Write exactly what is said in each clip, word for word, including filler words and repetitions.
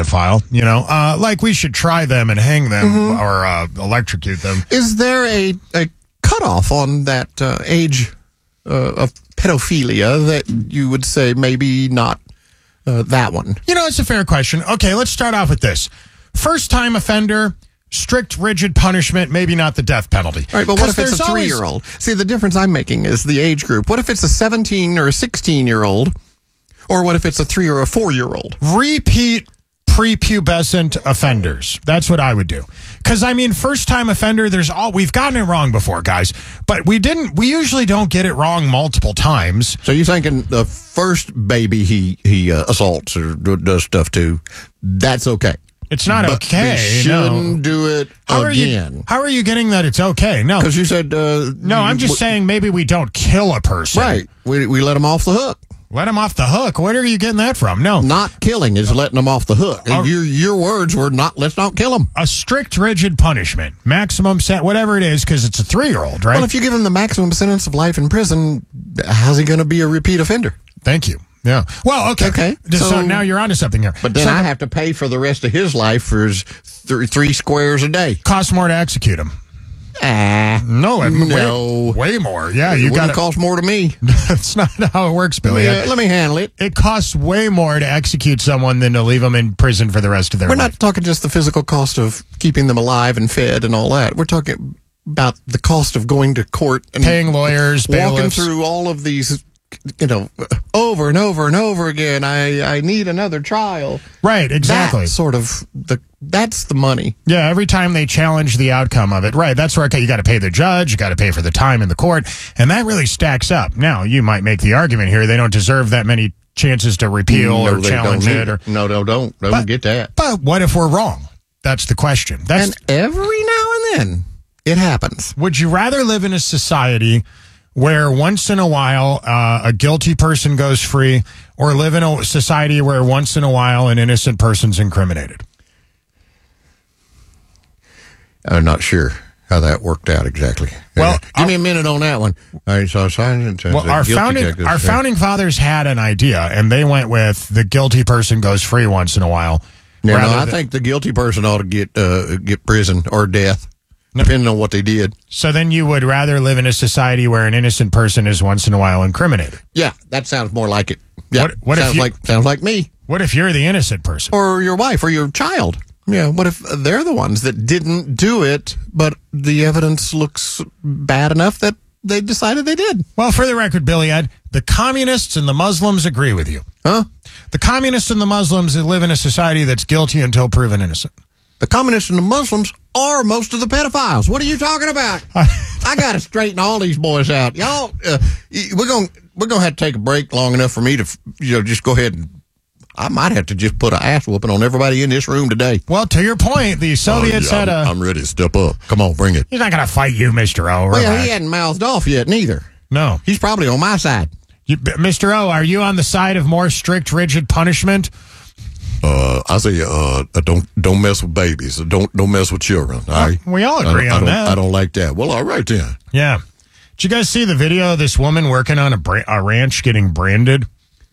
pedophile, you know, uh, like we should try them and hang them mm-hmm. or uh, electrocute them. Is there a, a cutoff on that uh, age uh, of pedophilia that you would say maybe not uh, that one? You know, it's a fair question. Okay, let's start off with this. First-time offender, strict, rigid punishment, maybe not the death penalty. All right, but what if it's a three-year-old? Always... See, the difference I'm making is the age group. What if it's a seventeen or a sixteen-year-old? Or what if it's a three or a four-year-old? Repeat prepubescent offenders. That's what I would do. Because, I mean, first-time offender, there's all... We've gotten it wrong before, guys. But we didn't... We usually don't get it wrong multiple times. So you're thinking the first baby he, he uh, assaults or does stuff to, that's okay? It's not but okay. We shouldn't no. do it how again. Are you, how are you getting that it's okay? No. Because you said... Uh, no, I'm just w- saying maybe we don't kill a person. Right. We, we let him off the hook. Let him off the hook? Where are you getting that from? No. Not killing is letting them off the hook. Uh, your, your words were not, let's not kill them. A strict, rigid punishment. Maximum set, whatever it is, because it's a three-year-old, right? Well, if you give him the maximum sentence of life in prison, how's he going to be a repeat offender? Thank you. Yeah. Well, okay. Okay. So, so now you're onto something here. But then so, I have to pay for the rest of his life for his th- three squares a day. Costs more to execute him. Ah, no, no, way, way more. Yeah, you got to cost more to me. That's not how it works, Billy. Yeah, let me handle it. It costs way more to execute someone than to leave them in prison for the rest of their We're life. We're not talking just the physical cost of keeping them alive and fed and all that. We're talking about the cost of going to court and paying lawyers, walking bailiffs. through all of these, you know, over and over and over again. I, I need another trial. Right, exactly. That sort of the that's the money. Yeah, every time they challenge the outcome of it. Right, that's where okay, you got to pay the judge, you got to pay for the time in the court, and that really stacks up. Now, you might make the argument here they don't deserve that many chances to repeal no, or challenge it. Or, no, no, don't. Don't but, get that. But what if we're wrong? That's the question. That's, and every now and then, it happens. Would you rather live in a society where once in a while uh, a guilty person goes free, or live in a society where once in a while an innocent person's incriminated? I'm not sure how that worked out exactly. Well, uh, give me a minute on that one. All right, so Sergeant, well, our founding our founding fathers had an idea, and they went with the guilty person goes free once in a while. No, no, I think the guilty person ought to get uh, get prison or death, no. depending on what they did. So then you would rather live in a society where an innocent person is once in a while incriminated? Yeah, that sounds more like it. Yeah, what, what sounds if you, like sounds like me. What if you're the innocent person, or your wife, or your child? Yeah, what if they're the ones that didn't do it, but the evidence looks bad enough that they decided they did? Well, for the record, Billy Ed, the communists and the Muslims agree with you. Huh? The communists and the Muslims live in a society that's guilty until proven innocent. The communists and the Muslims are most of the pedophiles. What are you talking about? I got to straighten all these boys out. Y'all, uh, we're going we're gonna have to take a break long enough for me to, you know, just go ahead and I might have to just put an ass whooping on everybody in this room today. Well, to your point, the Soviets oh, yeah, had a... I'm ready to step up. Come on, bring it. He's not going to fight you, Mister O. Well, yeah, he hadn't mouthed off yet, neither. No. He's probably on my side. You, Mister O, are you on the side of more strict, rigid punishment? Uh, I say, uh, don't don't mess with babies. Don't don't mess with children. All right? Uh, we all agree I on I that. I don't like that. Well, all right then. Yeah. Did you guys see the video of this woman working on a, bra- a ranch getting branded?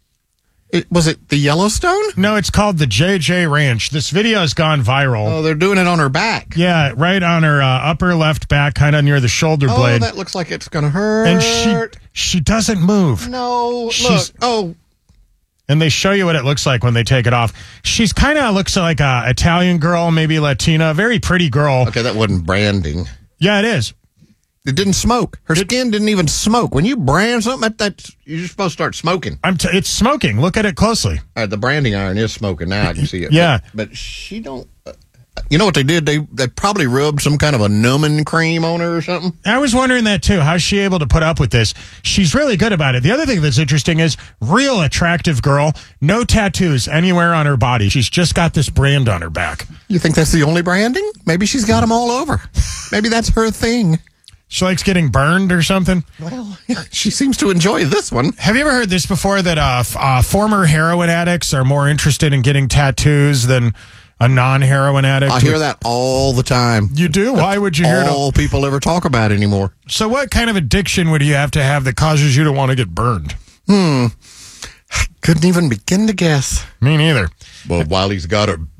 It, was it the Yellowstone? No, it's called the J J Ranch. This video has gone viral. Oh, they're doing it on her back. Yeah, right on her uh, upper left back, kind of near the shoulder oh, blade. Oh, that looks like it's going to hurt. And she she doesn't move. No, She's, look. Oh. And they show you what it looks like when they take it off. She's kind of looks like a Italian girl, maybe Latina, very pretty girl. Okay, that wasn't branding. Yeah, it is. It didn't smoke. Her skin didn't even smoke. When you brand something, that, that you're supposed to start smoking. I'm t- it's smoking. Look at it closely. All right, the branding iron is smoking now. I can see it. Yeah. But, but she don't... Uh, you know what they did? They they probably rubbed some kind of a numbing cream on her or something. I was wondering that, too. How's she able to put up with this? She's really good about it. The other thing that's interesting is real attractive girl, no tattoos anywhere on her body. She's just got this brand on her back. You think that's the only branding? Maybe she's got them all over. Maybe that's her thing. She likes getting burned or something? Well, yeah, she seems to enjoy this one. Have you ever heard this before, that uh, f- uh, former heroin addicts are more interested in getting tattoos than a non-heroin addict? I hear that all the time. You do? Why would you hear it? All people ever talk about anymore. So what kind of addiction would you have to have that causes you to want to get burned? Hmm. Couldn't even begin to guess. Me neither. Well, while he's got her